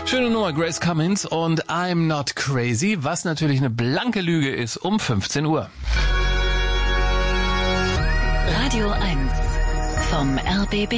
Schöne Nummer, Grace Cummins und I'm Not Crazy, was natürlich eine blanke Lüge ist, um 15 Uhr. Radio 1 vom RBB.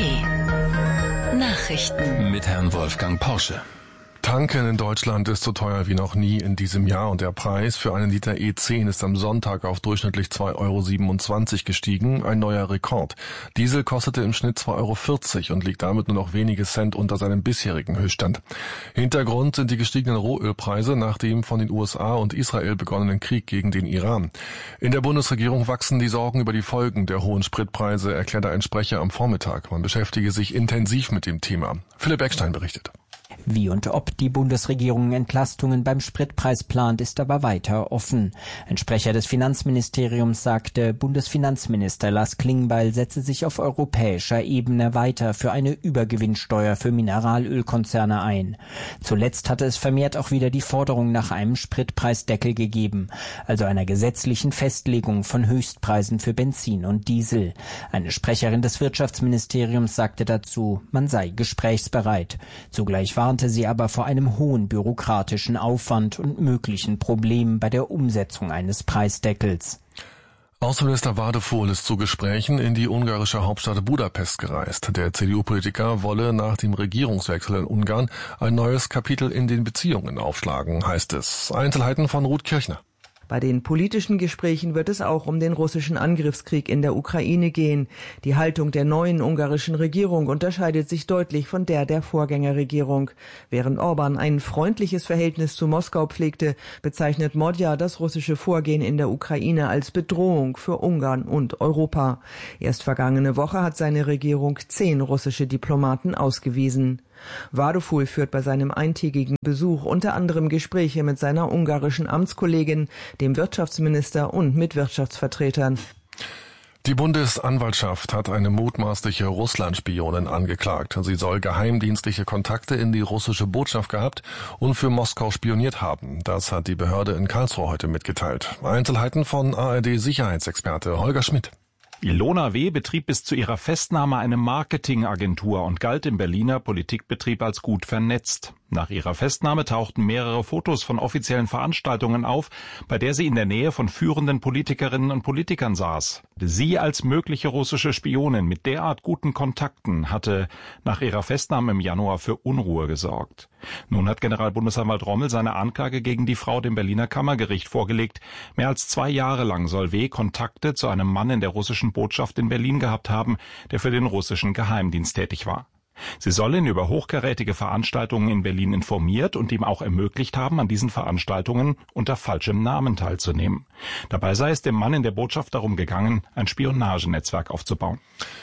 Nachrichten mit Herrn Wolfgang Porsche. Tanken in Deutschland ist so teuer wie noch nie in diesem Jahr und der Preis für einen Liter E10 ist am Sonntag auf durchschnittlich 2,27 € gestiegen, ein neuer Rekord. Diesel kostete im Schnitt 2,40 € und liegt damit nur noch wenige Cent unter seinem bisherigen Höchststand. Hintergrund sind die gestiegenen Rohölpreise nach dem von den USA und Israel begonnenen Krieg gegen den Iran. In der Bundesregierung wachsen die Sorgen über die Folgen der hohen Spritpreise, erklärte ein Sprecher am Vormittag. Man beschäftige sich intensiv mit dem Thema. Philipp Eckstein berichtet. Wie und ob die Bundesregierung Entlastungen beim Spritpreis plant, ist aber weiter offen. Ein Sprecher des Finanzministeriums sagte, Bundesfinanzminister Lars Klingbeil setze sich auf europäischer Ebene weiter für eine Übergewinnsteuer für Mineralölkonzerne ein. Zuletzt hatte es vermehrt auch wieder die Forderung nach einem Spritpreisdeckel gegeben, also einer gesetzlichen Festlegung von Höchstpreisen für Benzin und Diesel. Eine Sprecherin des Wirtschaftsministeriums sagte dazu, man sei gesprächsbereit. Zugleich warnte sie aber vor einem hohen bürokratischen Aufwand und möglichen Problemen bei der Umsetzung eines Preisdeckels. Außenminister Wadefuhl ist zu Gesprächen in die ungarische Hauptstadt Budapest gereist. Der CDU-Politiker wolle nach dem Regierungswechsel in Ungarn ein neues Kapitel in den Beziehungen aufschlagen, heißt es. Einzelheiten von Ruth Kirchner. Bei den politischen Gesprächen wird es auch um den russischen Angriffskrieg in der Ukraine gehen. Die Haltung der neuen ungarischen Regierung unterscheidet sich deutlich von der Vorgängerregierung. Während Orban ein freundliches Verhältnis zu Moskau pflegte, bezeichnet Modja das russische Vorgehen in der Ukraine als Bedrohung für Ungarn und Europa. Erst vergangene Woche hat seine Regierung 10 russische Diplomaten ausgewiesen. Wadefuhl führt bei seinem eintägigen Besuch unter anderem Gespräche mit seiner ungarischen Amtskollegin, dem Wirtschaftsminister und mit Wirtschaftsvertretern. Die Bundesanwaltschaft hat eine mutmaßliche Russland-Spionin angeklagt. Sie soll geheimdienstliche Kontakte in die russische Botschaft gehabt und für Moskau spioniert haben. Das hat die Behörde in Karlsruhe heute mitgeteilt. Einzelheiten von ARD-Sicherheitsexperte Holger Schmidt. Ilona W. betrieb bis zu ihrer Festnahme eine Marketingagentur und galt im Berliner Politikbetrieb als gut vernetzt. Nach ihrer Festnahme tauchten mehrere Fotos von offiziellen Veranstaltungen auf, bei der sie in der Nähe von führenden Politikerinnen und Politikern saß. Sie als mögliche russische Spionin mit derart guten Kontakten hatte nach ihrer Festnahme im Januar für Unruhe gesorgt. Nun hat Generalbundesanwalt Rommel seine Anklage gegen die Frau dem Berliner Kammergericht vorgelegt. Mehr als 2 Jahre lang soll W. Kontakte zu einem Mann in der russischen Botschaft in Berlin gehabt haben, der für den russischen Geheimdienst tätig war. Sie sollen über hochkarätige Veranstaltungen in Berlin informiert und ihm auch ermöglicht haben, an diesen Veranstaltungen unter falschem Namen teilzunehmen. Dabei sei es dem Mann in der Botschaft darum gegangen, ein Spionagenetzwerk aufzubauen.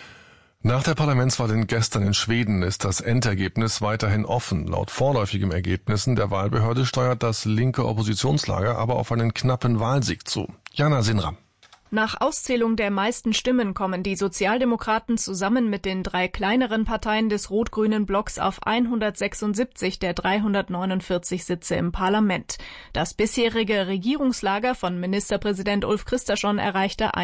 Nach der Parlamentswahl gestern in Schweden ist das Endergebnis weiterhin offen. Laut vorläufigen Ergebnissen der Wahlbehörde steuert das linke Oppositionslager aber auf einen knappen Wahlsieg zu. Jana Sinram. Nach Auszählung der meisten Stimmen kommen die Sozialdemokraten zusammen mit den 3 kleineren Parteien des rot-grünen Blocks auf 176 der 349 Sitze im Parlament. Das bisherige Regierungslager von Ministerpräsident Ulf Kristersson erreichte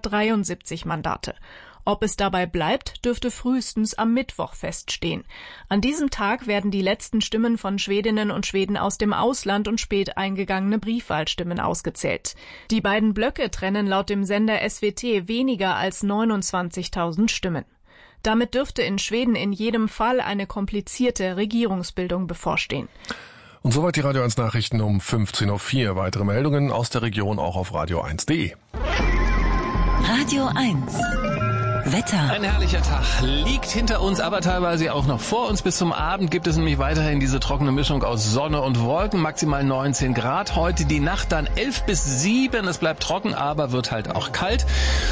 173 Mandate. Ob es dabei bleibt, dürfte frühestens am Mittwoch feststehen. An diesem Tag werden die letzten Stimmen von Schwedinnen und Schweden aus dem Ausland und spät eingegangene Briefwahlstimmen ausgezählt. Die beiden Blöcke trennen laut dem Sender SWT weniger als 29.000 Stimmen. Damit dürfte in Schweden in jedem Fall eine komplizierte Regierungsbildung bevorstehen. Und soweit die Radio 1 Nachrichten um 15.04 Uhr. Weitere Meldungen aus der Region auch auf radio1.de. Radio 1 Wetter. Ein herrlicher Tag liegt hinter uns, aber teilweise auch noch vor uns. Bis zum Abend gibt es nämlich weiterhin diese trockene Mischung aus Sonne und Wolken, maximal 19 Grad. Heute die Nacht dann 11 bis 7. Es bleibt trocken, aber wird halt auch kalt.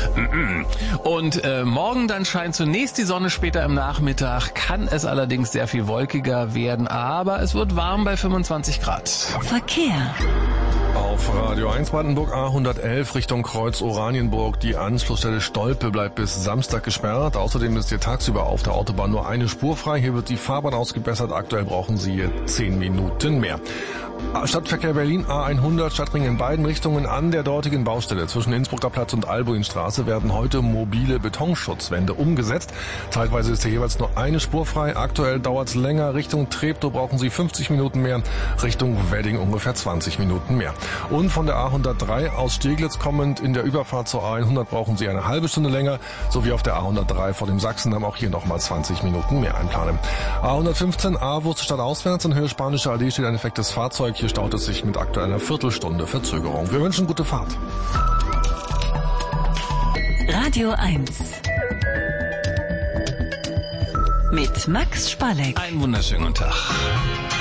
Und morgen dann scheint zunächst die Sonne, später im Nachmittag kann es allerdings sehr viel wolkiger werden, aber es wird warm bei 25 Grad. Verkehr. Auf Radio 1 Brandenburg A111 Richtung Kreuz Oranienburg. Die Anschlussstelle Stolpe bleibt bis Samstag gesperrt. Außerdem ist hier tagsüber auf der Autobahn nur eine Spur frei. Hier wird die Fahrbahn ausgebessert. Aktuell brauchen Sie hier 10 Minuten mehr. Stadtverkehr Berlin A100 Stadtring in beiden Richtungen. An der dortigen Baustelle zwischen Innsbrucker Platz und Albuinstraße werden heute mobile Betonschutzwände umgesetzt. Zeitweise ist hier jeweils nur eine Spur frei. Aktuell dauert es länger. Richtung Treptow brauchen Sie 50 Minuten mehr. Richtung Wedding ungefähr 20 Minuten mehr. Und von der A103 aus Steglitz kommend in der Überfahrt zur A100 brauchen Sie eine halbe Stunde länger. Sowie auf der A103 vor dem Sachsendamm auch hier nochmal 20 Minuten mehr einplanen. A115 A-Wurst stadtauswärts in Höhe Spanische Allee steht ein defektes Fahrzeug. Hier staut es sich mit aktuell einer Viertelstunde Verzögerung. Wir wünschen gute Fahrt. Radio 1 mit Max Spalleck. Einen wunderschönen Tag.